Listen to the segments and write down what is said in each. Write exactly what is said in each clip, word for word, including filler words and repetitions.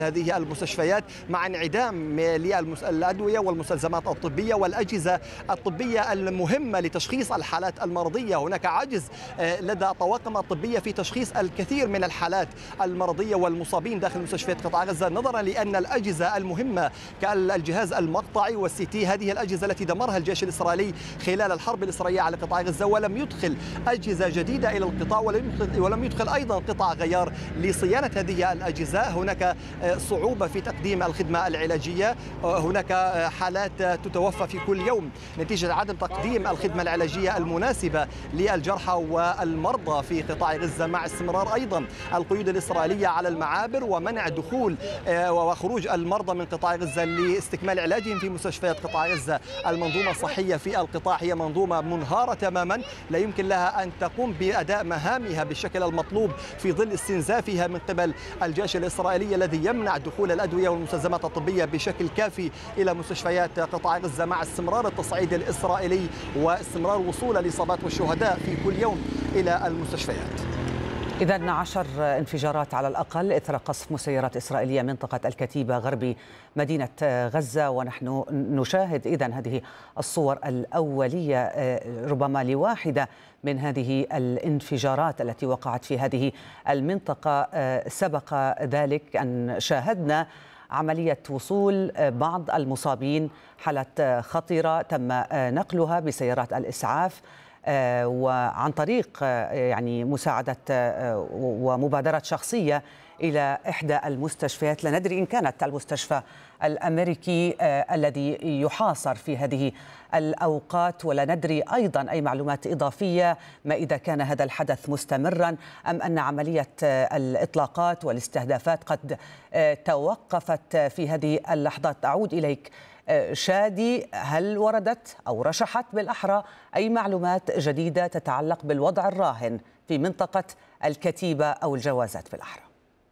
هذه المستشفيات مع انعدام للأدوية والمستلزمات الطبية والأجهزة الطبية المهمة لتشخيص الحالات المرضية. هناك عجز لدى الطواقم الطبية في تشخيص الكثير من الحالات المرضية والمصابين داخل مستشفيات قطاع غزة، نظرا لأن الأجهزة المهمة كالجهاز المقطعي والسي تي هذه الأجهزة التي دمرها الجيش الإسرائيلي خلال الحرب الإسرائيلية على قطاع غزة، ولم يدخل أجهزة جديدة إلى القطاع ولم يدخل أيضا قطع غيار لصيانة هذه الأجهزة. هناك صعوبة في تقديم الخدمة العلاجية، هناك حالات تتوفى في كل يوم نتيجة عدم تقديم الخدمة العلاجية المناسبة للجرحى والمرضى في قطاع غزة، مع استمرار أيضا القيود الإسرائيلية على المعابر ومنع دخول وخروج المرضى من قطاع غزة لاستكمال علاجهم في مستشفيات قطاع غزة. المنظومة الصحية في القطاع هي منظومة منهارة تماما، لا يمكن لها أن تقوم بأداء مهامها بالشكل المطلوب في ظل استنزافها من قبل الجيش الإسرائيلي الذي يمنع دخول الأدوية والمستلزمات الطبية بشكل كافي إلى مستشفيات قطاع غزة، مع استمرار التصعيد الإسرائيلي واستمرار وصول الإصابات والشهداء في كل يوم إلى المستشفيات. إذن عشر انفجارات على الأقل إثر قصف مسيرات إسرائيلية منطقة الكتيبة غربي مدينة غزة، ونحن نشاهد إذن هذه الصور الأولية ربما لواحدة من هذه الانفجارات التي وقعت في هذه المنطقة. سبق ذلك أن شاهدنا عملية وصول بعض المصابين، حالة خطيرة تم نقلها بسيارات الإسعاف وعن طريق يعني مساعدة ومبادرة شخصية إلى إحدى المستشفيات. لا ندري إن كانت المستشفى الأمريكي الذي يحاصر في هذه الأوقات، ولا ندري أيضا أي معلومات إضافية ما إذا كان هذا الحدث مستمرا أم أن عملية الإطلاقات والاستهدافات قد توقفت في هذه اللحظات. أعود إليك شادي، هل وردت أو رشحت بالأحرى أي معلومات جديدة تتعلق بالوضع الراهن في منطقة الكتيبة أو الجوازات بالأحرى؟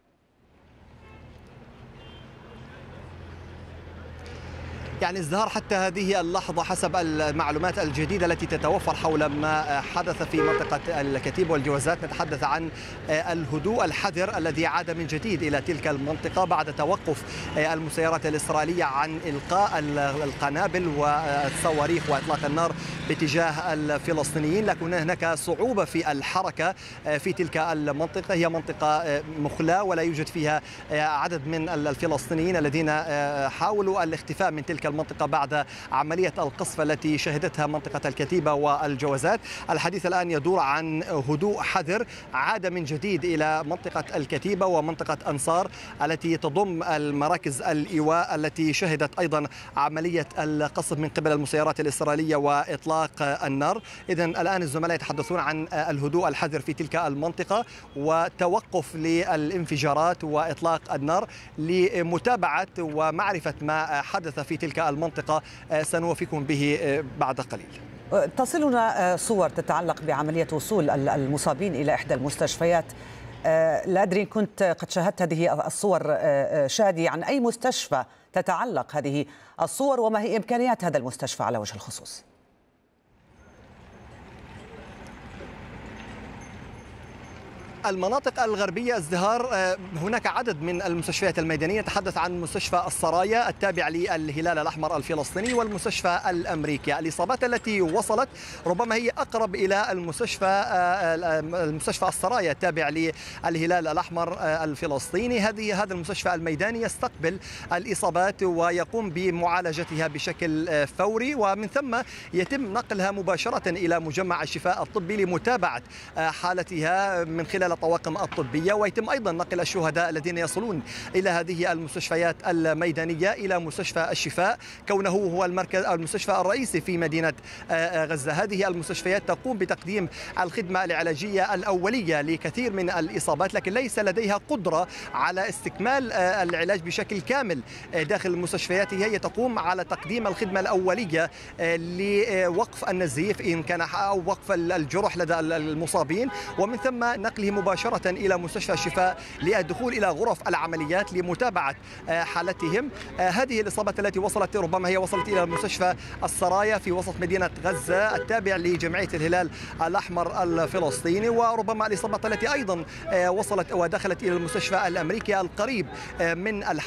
يعني ازدهار حتى هذه اللحظة حسب المعلومات الجديدة التي تتوفر حول ما حدث في منطقة الكتيبة والجوازات، نتحدث عن الهدوء الحذر الذي عاد من جديد إلى تلك المنطقة بعد توقف المسيرات الإسرائيلية عن إلقاء القنابل والصواريخ وإطلاق النار باتجاه الفلسطينيين. لكن هناك صعوبة في الحركة في تلك المنطقة، هي منطقة مخلاة ولا يوجد فيها عدد من الفلسطينيين الذين حاولوا الاختفاء من تلك المنطقة بعد عملية القصف التي شهدتها منطقة الكتيبة والجوازات. الحديث الآن يدور عن هدوء حذر عاد من جديد إلى منطقة الكتيبة ومنطقة أنصار التي تضم المراكز الإيواء التي شهدت أيضا عملية القصف من قبل المسيرات الإسرائيلية وإطلاق النار. إذن الآن الزملاء يتحدثون عن الهدوء الحذر في تلك المنطقة وتوقف للانفجارات وإطلاق النار. لمتابعة ومعرفة ما حدث في تلك المنطقة سنوفيكم به بعد قليل. تصلنا صور تتعلق بعملية وصول المصابين إلى إحدى المستشفيات. لا أدري إن كنت قد شاهدت هذه الصور شادي، عن أي مستشفى تتعلق هذه الصور وما هي إمكانيات هذا المستشفى على وجه الخصوص؟ المناطق الغربية ازدهار، هناك عدد من المستشفيات الميدانية، نتحدث عن مستشفى السرايا التابع للهلال الأحمر الفلسطيني والمستشفى الأمريكي. الإصابات التي وصلت ربما هي أقرب إلى المستشفى المستشفى السرايا التابع للهلال الأحمر الفلسطيني. هذه هذا المستشفى الميداني يستقبل الإصابات ويقوم بمعالجتها بشكل فوري، ومن ثم يتم نقلها مباشرة إلى مجمع الشفاء الطبي لمتابعة حالتها من خلال الطواقم الطبية، ويتم أيضا نقل الشهداء الذين يصلون إلى هذه المستشفيات الميدانية إلى مستشفى الشفاء، كونه هو المركز المستشفى الرئيسي في مدينة غزة. هذه المستشفيات تقوم بتقديم الخدمة العلاجية الأولية لكثير من الإصابات، لكن ليس لديها قدرة على استكمال العلاج بشكل كامل داخل المستشفيات. هي تقوم على تقديم الخدمة الأولية لوقف النزيف إن كان أو وقف الجرح لدى المصابين، ومن ثم نقله مباشرة إلى مستشفى الشفاء للدخول إلى غرف العمليات لمتابعة حالتهم. هذه الإصابات التي وصلت ربما هي وصلت إلى مستشفى السرايا في وسط مدينة غزة التابع لجمعية الهلال الأحمر الفلسطيني، وربما الإصابات التي أيضا وصلت ودخلت إلى المستشفى الأمريكي القريب من